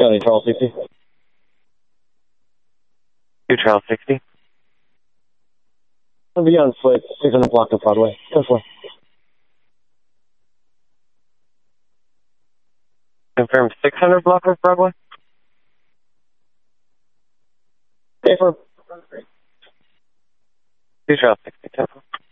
County Charles 60. 2 Charles 60. I'll be on foot, 600 block of Broadway. 10-4. Confirm 600 block of Broadway. 10-4. 2 Charles 60. 10-4.